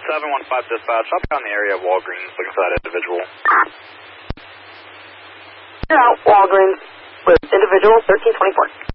715 dispatch, I'll be on the area of Walgreens looking for that individual. You're out, Walgreens, with individual 1324.